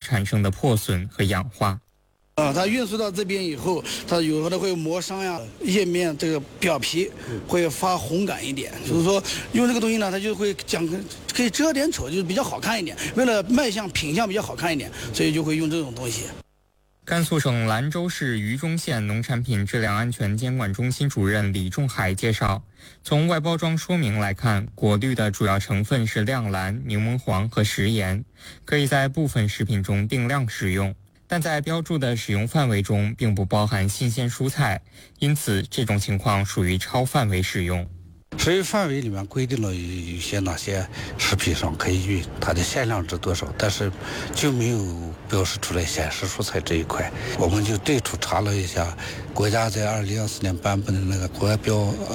产生的破损和氧化。 它运输到这边以后，它有的会磨伤呀，叶面这个表皮会发红感一点，就是说用这个东西呢，它就会可以遮点丑，就是比较好看一点。为了卖相品相比较好看一点，所以就会用这种东西。 甘肃省兰州市榆中县农产品质量安全监管中心主任李仲海介绍，从外包装说明来看，果绿的主要成分是亮蓝、柠檬黄和食盐，可以在部分食品中定量使用，但在标注的使用范围中并不包含新鲜蔬菜，因此这种情况属于超范围使用。 使用范围里面规定了有些哪些食品上可以用，它的限量值多少，但是就没有标示出来显示蔬菜这一块。我们就对处查了一下，国家在2024年颁布的那个国标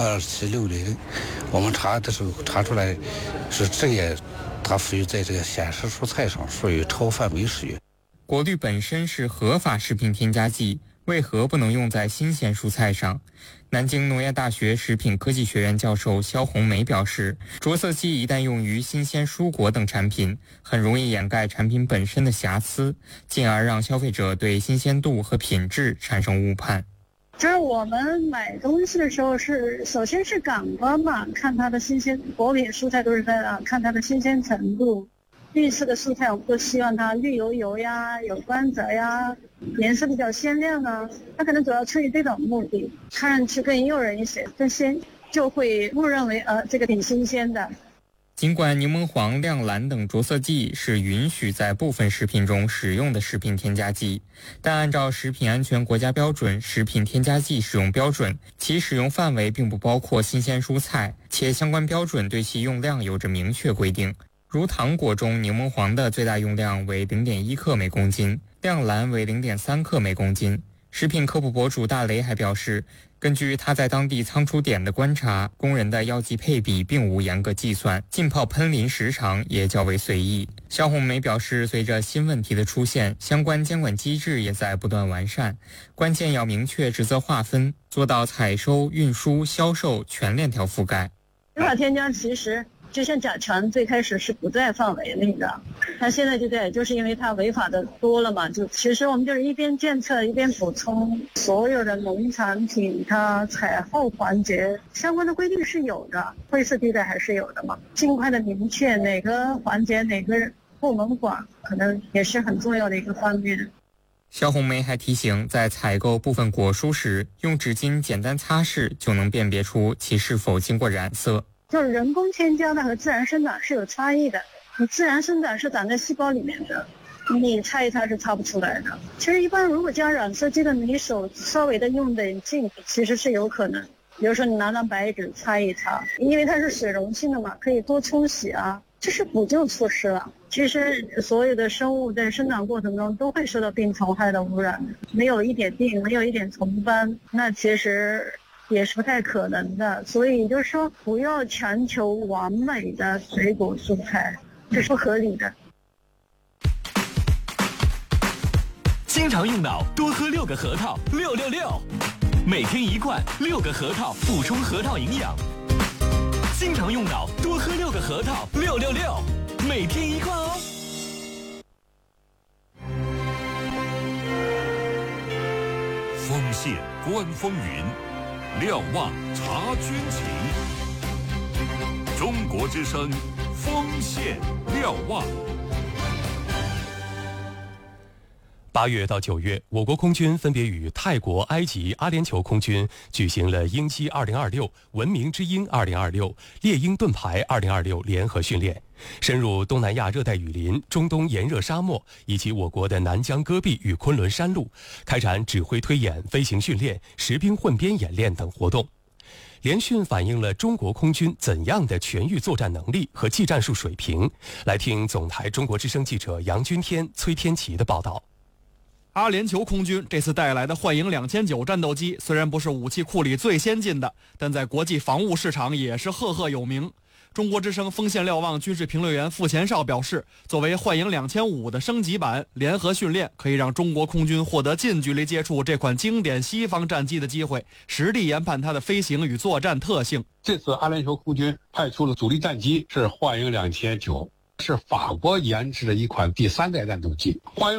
2760，我们查的时候查出来是这也它属于在这个显示蔬菜上属于超范围使用。 果绿本身是合法食品添加剂，为何不能用在新鲜蔬菜上？南京农业大学食品科技学院教授肖红梅表示，着色剂一旦用于新鲜蔬果等产品，很容易掩盖产品本身的瑕疵，进而让消费者对新鲜度和品质产生误判。 就是我们买东西的时候首先是感官嘛，看它的新鲜，果品蔬菜都是在看它的新鲜程度。绿色的蔬菜我们都希望它绿油油呀，有光泽呀，颜色比较鲜亮啊，它可能主要出于这种目的，看上去更诱人一些，更鲜，就会误认为这个挺新鲜的。 尽管柠檬黄、亮蓝等着色剂是允许在部分食品中使用的食品添加剂，但按照食品安全国家标准《食品添加剂使用标准》，其使用范围并不包括新鲜蔬菜，且相关标准对其用量有着明确规定。如糖果中柠檬黄的最大用量为 0.1 克每公斤，亮蓝为 0.3 克每公斤。食品科普博主大雷还表示，根据他在当地仓储点的观察，工人的药剂配比并无严格计算，浸泡喷淋时长也较为随意。肖红梅表示，随着新问题的出现，相关监管机制也在不断完善，关键要明确职责划分，做到采收、运输、销售全链条覆盖。 非法添加其实就像甲醛最开始是不在范围内的，它现在就在，就是因为它违法的多了嘛，就其实我们就是一边监测一边补充，所有的农产品它采后环节相关的规定是有的，灰色地带还是有的嘛，尽快的明确哪个环节哪个部门管，可能也是很重要的一个方面。 肖红梅还提醒，在采购部分果蔬时，用纸巾简单擦拭就能辨别出其是否经过染色。 就是人工添加的和自然生长是有差异的，你自然生长是长在细胞里面的，你擦一擦是擦不出来的。其实一般如果加染色剂的，你手稍微的用点劲，其实是有可能。比如说你拿张白纸擦一擦，因为它是水溶性的嘛，可以多冲洗啊，这是补救措施了。其实所有的生物在生长过程中都会受到病虫害的污染，没有一点病，没有一点虫斑，那其实也是不太可能的。所以就是说，不要强求完美的水果蔬菜，这是不合理的。 经常用脑，多喝6个核桃，666，每天1罐，6个核桃补充核桃营养。经常用脑，多喝6个核桃，666，每天1罐哦。 丰县观风云，瞭望察军情。中国之声，丰县瞭望。 8月到9月，我国空军分别与泰国、埃及、阿联酋空军举行了鹰击2026、文明之鹰2026、猎鹰盾牌2026联合训练，深入东南亚热带雨林、中东炎热沙漠以及我国的南疆戈壁与昆仑山路，开展指挥推演、飞行训练、实兵混编演练等活动。联训反映了中国空军怎样的全域作战能力和技战术水平。来听总台中国之声记者杨军天、崔天琪的报道。 阿联酋空军这次带来的幻影2009战斗机虽然不是武器库里最先进的，但在国际防务市场也是赫赫有名。中国之声丰县瞭望军事评论员傅前绍表示，作为幻影2500的升级版，联合训练可以让中国空军获得近距离接触这款经典西方战机的机会，实地研判它的飞行与作战特性。 这次阿联酋空军派出了主力战机是幻影2009，是法国研制的一款第3代战斗机。幻影